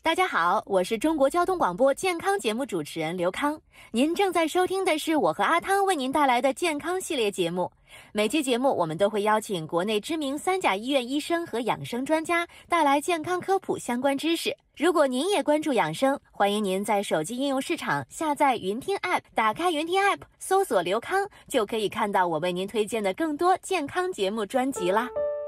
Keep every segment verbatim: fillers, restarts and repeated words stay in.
大家好，我是中国交通广播健康节目主持人刘康。您正在收听的是我和阿汤为您带来的健康系列节目。每期节目我们都会邀请国内知名三甲医院医生和养生专家带来健康科普相关知识。如果您也关注养生，欢迎您在手机应用市场下载云听 App， 打开云听 App 搜索刘康，就可以看到我为您推荐的更多健康节目专辑啦。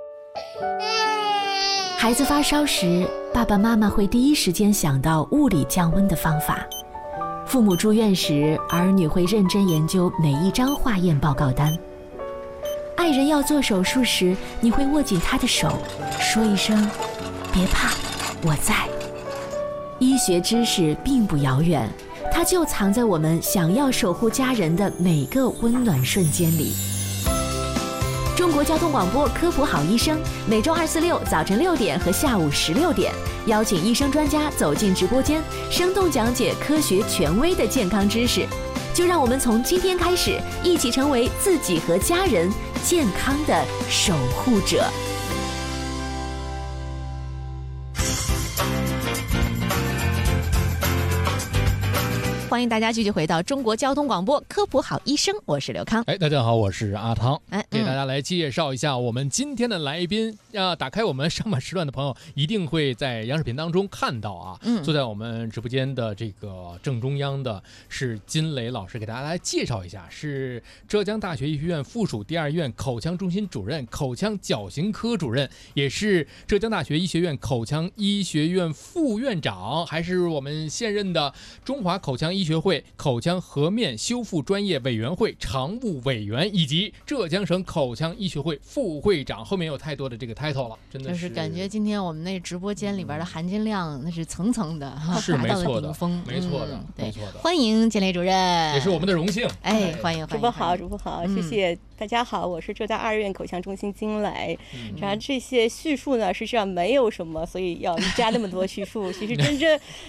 孩子发烧时，爸爸妈妈会第一时间想到物理降温的方法。父母住院时，儿女会认真研究每一张化验报告单。爱人要做手术时，你会握紧他的手，说一声别怕，我在。医学知识并不遥远，它就藏在我们想要守护家人的每个温暖瞬间里。中国交通广播科普好医生，每周二、四、六早晨六点和下午十六点，邀请医生专家走进直播间，生动讲解科学权威的健康知识。就让我们从今天开始，一起成为自己和家人健康的守护者。欢迎大家继续回到中国交通广播科普好医生，我是刘康。 哎，大家好，我是阿汤。 哎， 给大家来介绍一下我们今天的来宾。啊，打开我们上半时段的朋友，一定会在央视频当中看到啊。嗯，坐在我们直播间的这个正中央的是金磊老师，给大家来介绍一下，是浙江大学医学院附属第二医院口腔中心主任、口腔矫形科主任，也是浙江大学医学院口腔医学院副院长，还是我们现任的中华口腔医学会口腔颌面修复专业委员会常务委员，以及浙江省口腔医学会副会长。后面有太多的这个 title 了，真的是， 就是感觉今天我们那直播间里边的含金量那是层层的， 是达到了没错的顶峰， 没错的， 嗯、 没错的。 欢迎金磊主任， 也是我们的荣幸。 哎，欢迎， 主播好，主播好， 嗯、 谢谢大家好，我是浙江二院口腔中心金磊。嗯、然后这些叙述呢，实际上没有什么，所以要加那么多叙述。其实真正